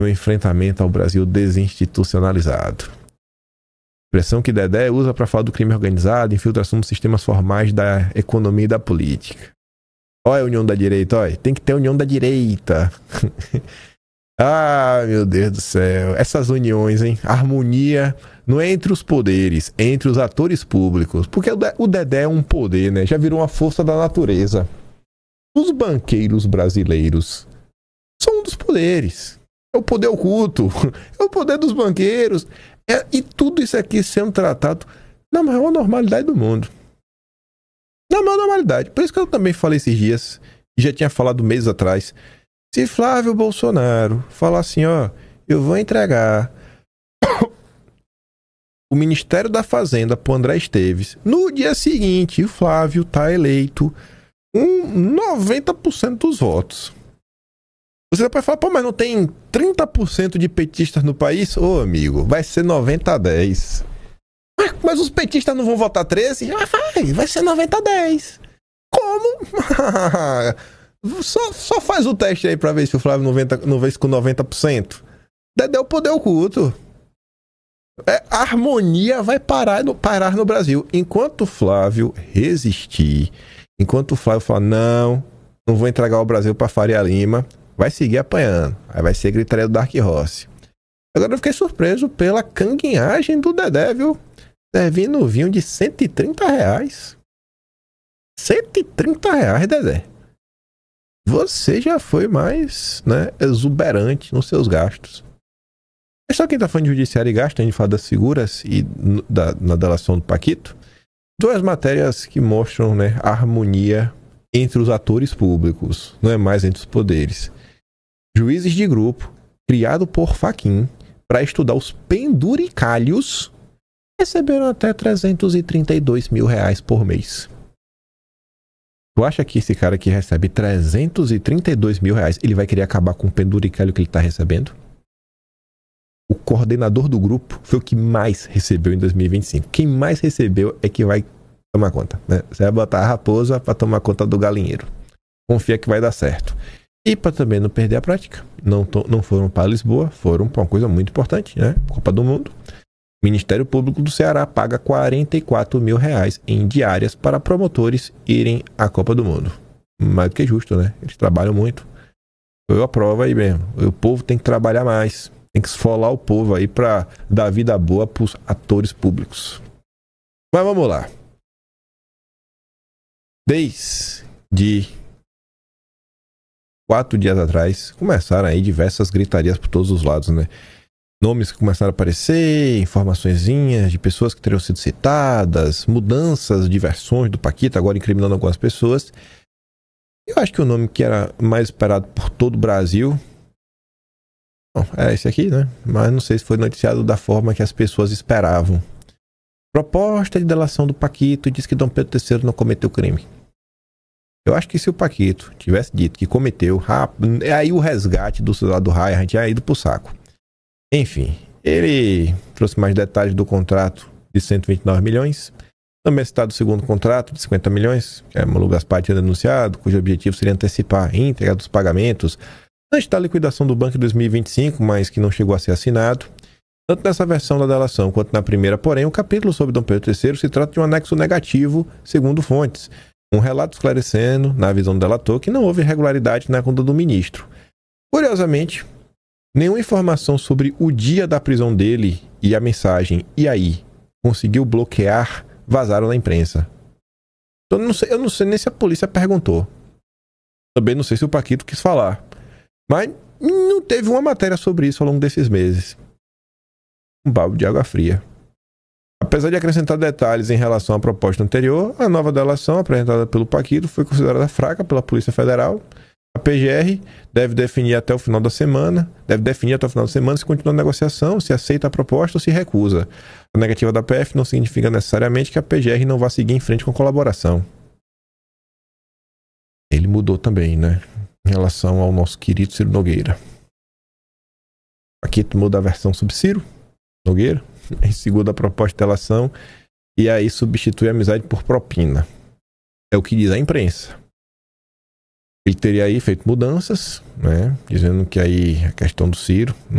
no enfrentamento ao Brasil desinstitucionalizado. Expressão que Dedé usa para falar do crime organizado, infiltração nos sistemas formais da economia e da política. Olha a união da direita, olha. Tem que ter a união da direita. Ah, meu Deus do céu. Essas uniões, hein? Harmonia não é entre os poderes, é entre os atores públicos. Porque o Dedé é um poder, né? Já virou uma força da natureza. Os banqueiros brasileiros são um dos poderes. É o poder oculto. É o poder dos banqueiros. E tudo isso aqui sendo tratado na maior normalidade do mundo. Na maior normalidade. Por isso que eu também falei esses dias, e já tinha falado meses atrás, se Flávio Bolsonaro falar assim, ó, eu vou entregar o Ministério da Fazenda pro André Esteves, no dia seguinte o Flávio tá eleito com 90% dos votos. Você pode falar, pô, mas não tem 30% de petistas no país? Ô, amigo, vai ser 90-10. Mas os petistas não vão votar 13? Vai ser 90-10. Como? só faz o teste aí pra ver se o Flávio não vê com 90%. Dedé é o poder oculto. A harmonia vai parar no Brasil. Enquanto o Flávio resistir, enquanto o Flávio falar, não vou entregar o Brasil pra Faria Lima, vai seguir apanhando. Aí vai ser gritaria do Dark Horse. Agora eu fiquei surpreso pela canguinhagem do Dedé, viu? Servindo vinho de R$130. R$130, Dedé. Você já foi mais, né, exuberante nos seus gastos. É só quem tá falando de judiciário e gasto, a gente fala das figuras e na delação do Paquito. Duas matérias que mostram, né, a harmonia entre os atores públicos, não é mais entre os poderes. Juízes de grupo, criado por Fachin, para estudar os penduricalhos, receberam até R$332 mil por mês. Tu acha que esse cara que recebe R$332 mil, ele vai querer acabar com o penduricalho que ele está recebendo? O coordenador do grupo foi o que mais recebeu em 2025. Quem mais recebeu é que vai tomar conta, né? Você vai botar a raposa para tomar conta do galinheiro. Confia que vai dar certo. E para também não perder a prática, não foram para Lisboa, foram para uma coisa muito importante, né? Copa do Mundo. O Ministério Público do Ceará paga R$44 mil em diárias para promotores irem à Copa do Mundo. Mais do que justo, né? Eles trabalham muito. Eu aprovo aí mesmo. O povo tem que trabalhar mais. Tem que esfolar o povo aí para dar vida boa para os atores públicos. Mas vamos lá. Desde 4 dias atrás, começaram aí diversas gritarias por todos os lados, né? Nomes que começaram a aparecer, informaçõezinhas de pessoas que teriam sido citadas, mudanças de versões do Paquito, agora incriminando algumas pessoas. Eu acho que o nome que era mais esperado por todo o Brasil, bom, é esse aqui, né? Mas não sei se foi noticiado da forma que as pessoas esperavam. Proposta de delação do Paquito diz que Dom Pedro III não cometeu crime. Eu acho que se o Paquito tivesse dito que cometeu, aí o resgate do cidadão do Raia, a gente tinha ido pro saco. Enfim, ele trouxe mais detalhes do contrato de 129 milhões. Também citado o segundo contrato de 50 milhões, que é Malu Gaspar tinha denunciado, cujo objetivo seria antecipar a íntegra dos pagamentos antes da liquidação do banco em 2025, mas que não chegou a ser assinado. Tanto nessa versão da delação quanto na primeira, porém, o capítulo sobre Dom Pedro III se trata de um anexo negativo, segundo fontes. Um relato esclarecendo, na visão do delator, que não houve irregularidade na conta do ministro. Curiosamente, nenhuma informação sobre o dia da prisão dele e a mensagem "e aí?" conseguiu bloquear, vazaram na imprensa. Então, eu não sei nem se a polícia perguntou. Também não sei se o Paquito quis falar. Mas não teve uma matéria sobre isso ao longo desses meses. Um balde de água fria. Apesar de acrescentar detalhes em relação à proposta anterior, a nova delação apresentada pelo Paquito foi considerada fraca pela Polícia Federal. A PGR deve definir até o final da semana se continua a negociação, se aceita a proposta ou se recusa. A negativa da PF não significa necessariamente que a PGR não vá seguir em frente com a colaboração. Ele mudou também, né? Em relação ao nosso querido Ciro Nogueira. Paquito muda a versão sobre Ciro Nogueira, em segunda proposta de delação, e aí substitui a amizade por propina. É o que diz a imprensa. Ele teria aí feito mudanças, né? Dizendo que aí a questão do Ciro